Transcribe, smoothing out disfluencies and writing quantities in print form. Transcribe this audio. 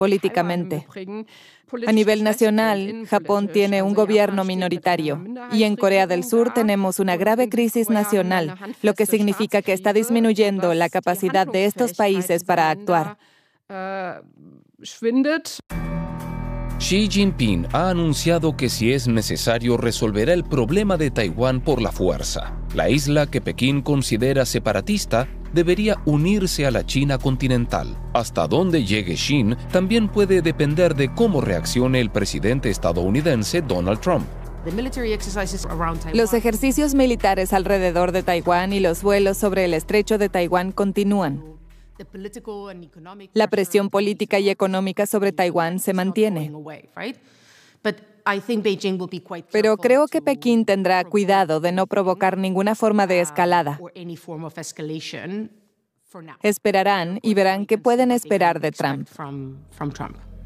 políticamente. A nivel nacional, Japón tiene un gobierno minoritario y en Corea del Sur tenemos una grave crisis nacional, lo que significa que está disminuyendo la capacidad de estos países para actuar. Xi Jinping ha anunciado que si es necesario resolverá el problema de Taiwán por la fuerza. La isla que Pekín considera separatista debería unirse a la China continental. Hasta dónde llegue Xi también puede depender de cómo reaccione el presidente estadounidense Donald Trump. Los ejercicios militares alrededor de Taiwán y los vuelos sobre el estrecho de Taiwán continúan. La presión política y económica sobre Taiwán se mantiene. Pero creo que Pekín tendrá cuidado de no provocar ninguna forma de escalada. Esperarán y verán qué pueden esperar de Trump.